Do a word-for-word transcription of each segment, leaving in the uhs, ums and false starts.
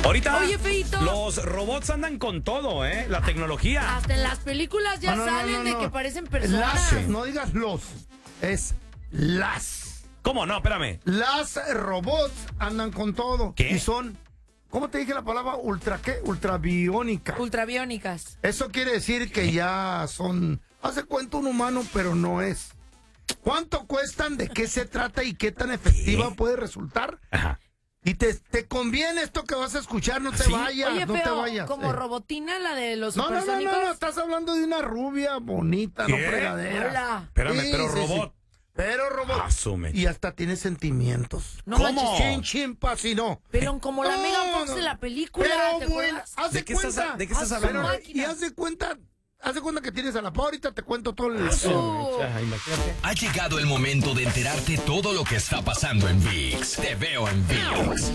Ahorita Oye, Feito, los robots andan con todo, ¿eh? La tecnología. hasta en las películas ya No, no, no, salen no, de no. que parecen personas. Las, no digas los, es las. ¿Cómo? No, espérame. Las robots andan con todo. ¿Qué? Y son, ¿cómo te dije la palabra? Ultra, ¿qué? Ultrabiónica. Ultrabiónicas. Eso quiere decir que ya son, hace cuenta un humano, pero no es. ¿Cuánto cuestan? ¿De qué se trata? ¿Y qué tan efectiva ¿Qué? puede resultar? Ajá. Y te, te conviene esto que vas a escuchar, no te ¿Sí? vayas, Oye, no te feo, vayas. como eh. Robotina, la de los No, no, no, no, supersónicos. no, estás hablando de una rubia bonita, no ¿Qué? fregadera. Hola. Espérame, Sí, pero sí, robot. sí. Pero robot. Ah, su mecha. Y hasta tiene sentimientos. No ¿Cómo? manches. Chin, chin, si no. Pero como la No, Megan Fox no. de la película, Pero ¿te bueno, acuerdas? haz de ¿De qué cuenta. estás- de qué estás haz hablando? una Pero, y haz de cuenta, haz de cuenta que tienes a la pa, ahorita te cuento todo el... Eso. Ajá, imagínate. Ha llegado el momento de enterarte todo lo que está pasando en ViX. Te veo en ViX.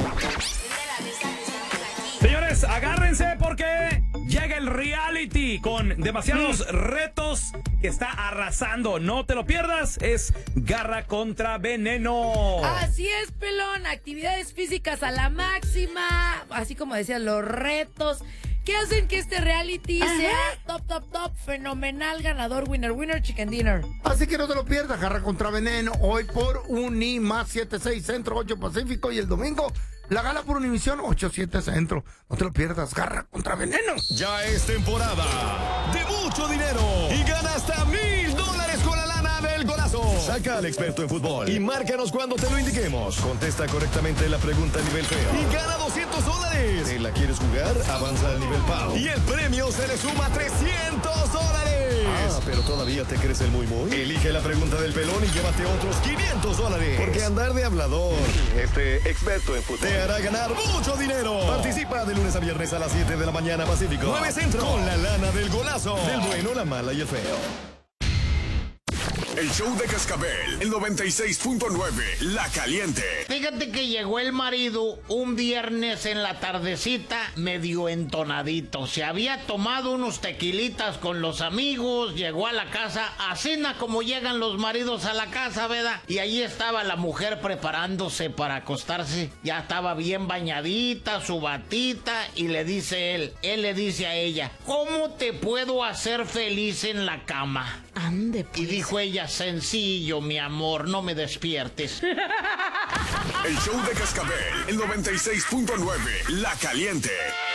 Señores, agárrense porque llega el reality con demasiados retos que está arrasando. No te lo pierdas, es Garra contra Veneno. Así es, pelón. Actividades físicas a la máxima. Así como decías, los retos que hacen que este reality sea top, top, top, fenomenal, ganador, winner, winner, chicken dinner. Así que no te lo pierdas, Garra contra Veneno, hoy por Uni más siete seis Centro, ocho Pacífico, y el domingo la gala por Univisión ocho siete Centro. No te lo pierdas, Garra contra Veneno. Ya es temporada de mucho dinero y gana hasta mil dólares con la lana del golazo. Saca al experto en fútbol y márcanos cuando te lo indiquemos. Contesta correctamente la pregunta a nivel feo y gana doscientos dólares. ¿Te la quieres jugar? Avanza al nivel Pau y el premio se le suma trescientos dólares. Ah, pero todavía te crees el muy muy. Elige la pregunta del pelón y llévate otros quinientos dólares. Porque andar de hablador, este experto en fútbol, te hará ganar mucho dinero. Participa de lunes a viernes a las siete de la mañana Pacífico. nueve Centro. Con la lana del golazo. Del bueno, la mala y el feo. El show de Cascabel, el noventa y seis punto nueve, La Caliente. Fíjate que llegó el marido un viernes en la tardecita medio entonadito. Se había tomado unos tequilitas con los amigos, llegó a la casa, a cena como llegan los maridos a la casa, ¿verdad? Y ahí estaba la mujer preparándose para acostarse. Ya estaba bien bañadita, su batita, y le dice él, él le dice a ella, ¿cómo te puedo hacer feliz en la cama? Ande, pues. Y dijo ella, sencillo, mi amor, no me despiertes. El show de Cascabel, el noventa y seis punto nueve, La Caliente.